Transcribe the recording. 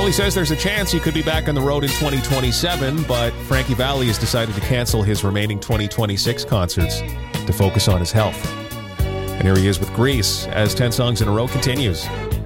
Well, he says there's a chance he could be back on the road in 2027, but Frankie Valli has decided to cancel his remaining 2026 concerts to focus on his health. And here he is with Grease as 10 Songs in a Row continues.